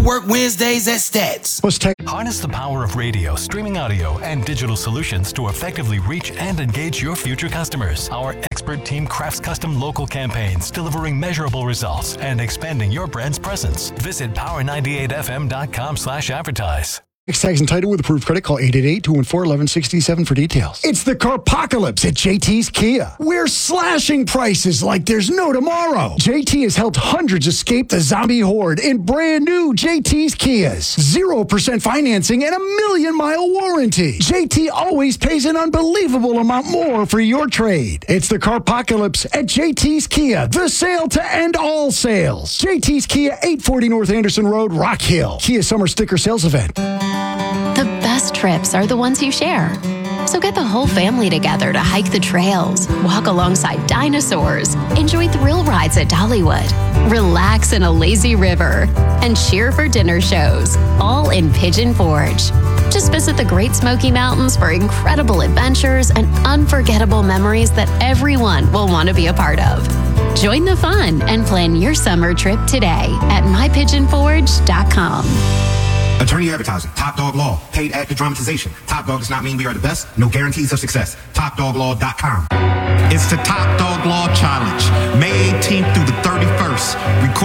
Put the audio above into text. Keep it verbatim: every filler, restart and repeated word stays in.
work Wednesdays at Stats. Plus tech. Harness the power of radio, streaming audio, and digital solutions to effectively reach and engage your future customers. Our expert team crafts custom local campaigns, delivering measurable results and expanding your brand's presence. Visit power ninety-eight f m dot com slash advertise. Tags and title with approved credit. Call eight eight eight, two one four, one one six seven for details. It's the Carpocalypse at J T's Kia. We're slashing prices like there's no tomorrow. J T has helped hundreds escape the zombie horde in brand new J T's Kias. zero percent financing and a million mile warranty. J T always pays an unbelievable amount more for your trade. It's the Carpocalypse at J T's Kia. The sale to end all sales. J T's Kia, eight forty North Anderson Road, Rock Hill. Kia Summer Sticker Sales Event. The best trips are the ones you share. So get the whole family together to hike the trails, walk alongside dinosaurs, enjoy thrill rides at Dollywood, relax in a lazy river, and cheer for dinner shows, all in Pigeon Forge. Just visit the Great Smoky Mountains for incredible adventures and unforgettable memories that everyone will want to be a part of. Join the fun and plan your summer trip today at my pigeon forge dot com. Attorney advertising, Top Dog Law, paid actor dramatization. Top Dog does not mean we are the best, no guarantees of success. top dog law dot com. It's the Top Dog Law Challenge, May eighteenth through the thirty-first. Record